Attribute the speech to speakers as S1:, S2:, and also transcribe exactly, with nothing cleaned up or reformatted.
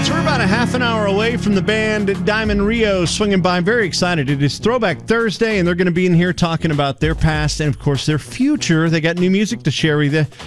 S1: So we're about a half an hour away from the band Diamond Rio swinging by. I'm very excited. It is Throwback Thursday, and they're going to be in here talking about their past and, of course, their future. They got new music to share with you.